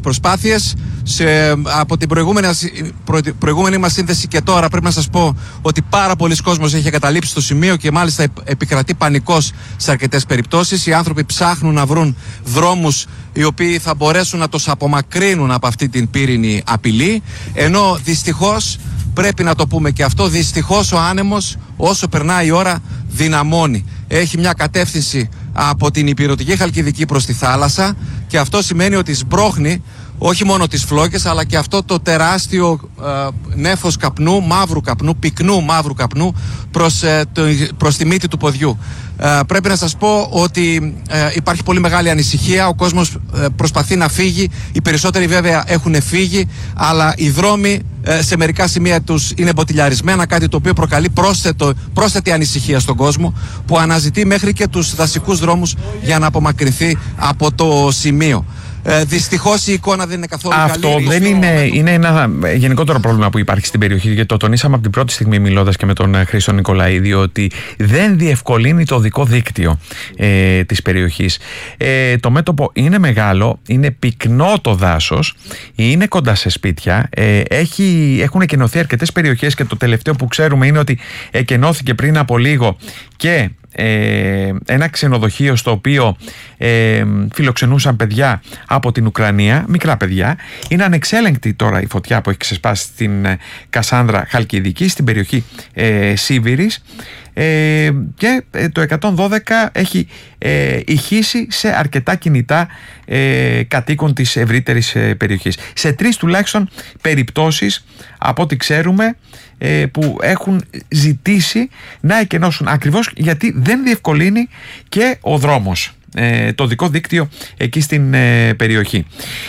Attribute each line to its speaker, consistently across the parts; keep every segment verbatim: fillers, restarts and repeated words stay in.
Speaker 1: προσπάθειες. Σε, από την προηγούμενη, προ, προηγούμενη μας σύνδεση και τώρα πρέπει να σας πω ότι πάρα πολλοί κόσμος έχει εγκαταλείψει το σημείο και μάλιστα επικρατεί πανικός σε αρκετές περιπτώσεις. Οι άνθρωποι ψάχνουν να βρουν δρόμους οι οποίοι θα μπορέσουν να τους απομακρύνουν από αυτή την πύρινη απειλή, ενώ δυστυχώς, πρέπει να το πούμε και αυτό, δυστυχώς ο άνεμος όσο περνάει η ώρα δυναμώνει. Έχει μια κατεύθυνση από την Ηπειρωτική Χαλκιδική προς τη θάλασσα και αυτό σημαίνει ότι σμπρώχνει όχι μόνο τις φλόκες αλλά και αυτό το τεράστιο ε, νέφος καπνού, μαύρου καπνού, πυκνού μαύρου καπνού προς, ε, το, προς τη μύτη του ποδιού. Ε, πρέπει να σας πω ότι ε, υπάρχει πολύ μεγάλη ανησυχία, ο κόσμος ε, προσπαθεί να φύγει, οι περισσότεροι βέβαια έχουν φύγει, αλλά οι δρόμοι ε, σε μερικά σημεία τους είναι μποτιλιαρισμένα, κάτι το οποίο προκαλεί πρόσθετο, πρόσθετη ανησυχία στον κόσμο που αναζητεί μέχρι και τους δασικούς δρόμους για να απομακρυνθεί από το σημείο. Ε, δυστυχώς η εικόνα δεν είναι καθόλου
Speaker 2: Αυτό
Speaker 1: καλή.
Speaker 2: Αυτό δεν είναι, είναι ένα γενικότερο πρόβλημα που υπάρχει στην περιοχή, γιατί το τονίσαμε από την πρώτη στιγμή μιλώντας και με τον Χρήστο Νικολαίδη, ότι δεν διευκολύνει το οδικό δίκτυο ε, της περιοχής. Ε, το μέτωπο είναι μεγάλο, είναι πυκνό το δάσος, είναι κοντά σε σπίτια, ε, έχει, έχουν εκενωθεί αρκετές περιοχές και το τελευταίο που ξέρουμε είναι ότι εκενώθηκε πριν από λίγο και Ε, ένα ξενοδοχείο στο οποίο ε, φιλοξενούσαν παιδιά από την Ουκρανία, μικρά παιδιά. Είναι ανεξέλεγκτη τώρα η φωτιά που έχει ξεσπάσει στην ε, Κασάνδρα Χαλκιδική, στην περιοχή ε, Σίβηρης, ε, και ε, το εκατόν δώδεκα έχει ε, ηχήσει σε αρκετά κινητά ε, κατοίκων της ευρύτερης ε, περιοχής. Σε τρεις τουλάχιστον περιπτώσεις από ό,τι ξέρουμε ε, που έχουν ζητήσει να εκενώσουν, ακριβώς γιατί δεν διευκολύνει και ο δρόμος, ε, το οδικό δίκτυο εκεί στην ε, περιοχή.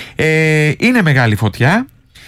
Speaker 2: Ε, είναι μεγάλη φωτιά.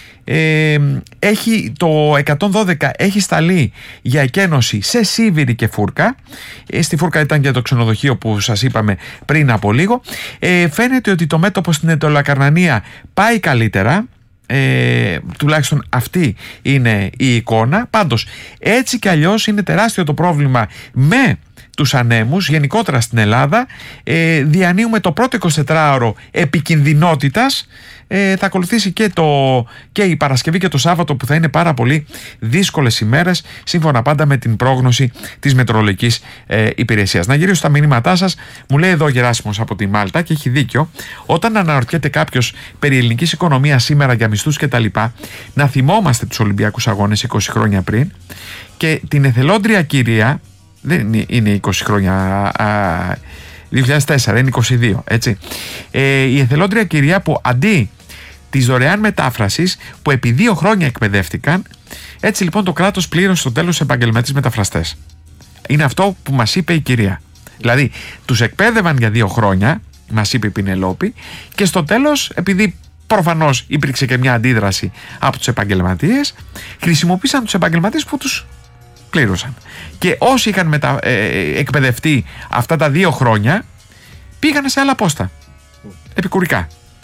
Speaker 2: Ε, έχει, το εκατόν δώδεκα έχει σταλεί για εκένωση σε Σίβηρη και Φούρκα. ε, Στη Φούρκα ήταν και το ξενοδοχείο που σας είπαμε πριν από λίγο. ε, Φαίνεται ότι το μέτωπο στην Ετωλακαρνανία πάει καλύτερα. Ε, τουλάχιστον αυτή είναι η εικόνα. Πάντως έτσι κι αλλιώς είναι τεράστιο το πρόβλημα με τους ανέμους γενικότερα στην Ελλάδα. ε, Διανύουμε το πρώτο εικοσιτετράωρο επικινδυνότητας. Ε, θα ακολουθήσει και, το, και η Παρασκευή και το Σάββατο που θα είναι πάρα πολύ δύσκολες ημέρες, σύμφωνα πάντα με την πρόγνωση της μετεωρολογικής ε, υπηρεσίας. Να γυρίσω στα μηνύματά σας. Μου λέει εδώ ο Γεράσιμος από τη Μάλτα και έχει δίκιο. Όταν αναρωτιέται κάποιος περί ελληνικής οικονομίας σήμερα για μισθούς και τα λοιπά, να θυμόμαστε τους Ολυμπιακούς Αγώνες είκοσι χρόνια πριν και την εθελόντρια κυρία, δεν είναι είκοσι χρόνια, α, δύο χιλιάδες τέσσερα, είναι είκοσι δύο, έτσι. Ε, η εθελόντρια κυρία που αντί της δωρεάν μετάφρασης που επί δύο χρόνια εκπαιδεύτηκαν, έτσι λοιπόν το κράτος πλήρωσε στο τέλος επαγγελματίες μεταφραστές. Είναι αυτό που μας είπε η κυρία. Δηλαδή τους εκπαίδευαν για δύο χρόνια, μας είπε η Πινελόπη, και στο τέλος, επειδή προφανώς υπήρξε και μια αντίδραση από τους επαγγελματίες, χρησιμοποίησαν τους επαγγελματίες που τους πλήρωσαν. Και όσοι είχαν μετα... ε, εκπαιδευτεί αυτά τα δύο χρόνια πήγανε σε άλλα πόστα. Επικουρικά.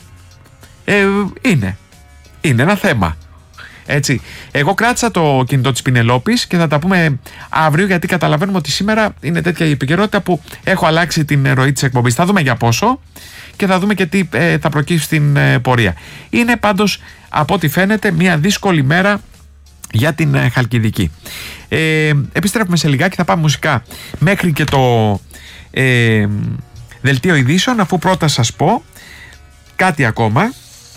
Speaker 2: Ε, είναι. Είναι ένα θέμα. Έτσι. Εγώ κράτησα το κινητό της Πινελόπης και θα τα πούμε αύριο, γιατί καταλαβαίνουμε ότι σήμερα είναι τέτοια η επικαιρότητα που έχω αλλάξει την ροή της εκπομπής. Θα δούμε για πόσο και θα δούμε και τι ε, θα προκύψει στην ε, πορεία. Είναι πάντως από ό,τι φαίνεται μια δύσκολη μέρα για την ε, Χαλκιδική. Ε, επιστρέφουμε σε λιγάκι, θα πάμε μουσικά μέχρι και το ε, δελτίο ειδήσεων, αφού πρώτα σας πω κάτι ακόμα.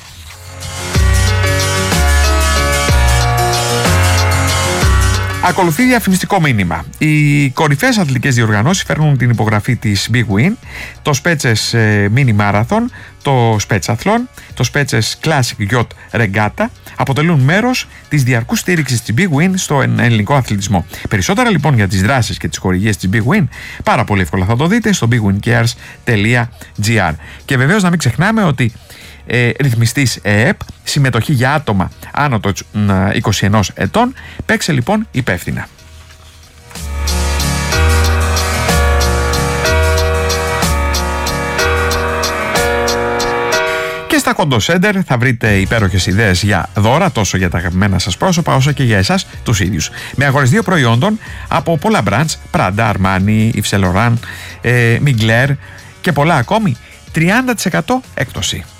Speaker 2: Ακολουθεί διαφημιστικό μήνυμα. Οι κορυφαίες αθλητικές διοργανώσεις φέρνουν την υπογραφή της Big Win, το Spetses Mini Marathon, το Spetsathlon, το Spetses Classic Yacht Regatta αποτελούν μέρος της διαρκούς στήριξης της Big Win στον ελληνικό αθλητισμό. Περισσότερα λοιπόν για τις δράσεις και τις χορηγίες της Big Win, πάρα πολύ εύκολα θα το δείτε στο big win cares τελεία gr. Και βεβαίως να μην ξεχνάμε ότι Ε, ρυθμιστής ΕΕΠ, συμμετοχή για άτομα άνω των είκοσι ενός ετών. Παίξε λοιπόν υπεύθυνα. Και στα Κοντο Σέντερ θα βρείτε υπέροχες ιδέες για δώρα, τόσο για τα αγαπημένα σας πρόσωπα όσο και για εσάς τους ίδιους. Με αγορές δύο προϊόντων από πολλά brands, Prada, Armani, Yves Saint Laurent, ε, Mugler και πολλά ακόμη, τριάντα τοις εκατό έκπτωση.